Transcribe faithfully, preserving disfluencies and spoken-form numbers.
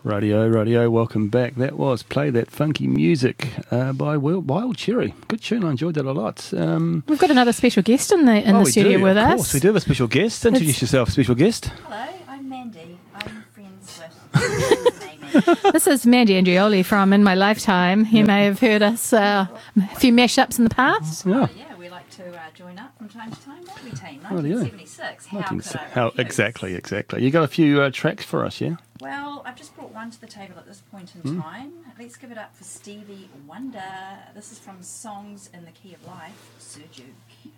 Radio, radio, welcome back. That was Play That Funky Music uh, by Wild, Wild Cherry. Good tune, I enjoyed that a lot. Um, We've got another special guest in the in oh, the we studio do, with of us. Of course, we do have a special guest. Introduce It's, yourself, special guest. Hello, I'm Mandy. I'm friends with Amy. This is Mandy Andrioli from In My Lifetime. You yep. may have heard us uh, a few mashups in the past. Yeah. Oh, yeah, we like to uh, join up from time to time, don't we, team? nineteen seventy-six. Oh, yeah. How could I How, refuse? exactly, exactly. You got a few uh, tracks for us, yeah? Well, I've just brought one to the table at this point in Mm. time. Let's give it up for Stevie Wonder. This is from Songs in the Key of Life, Sir Duke.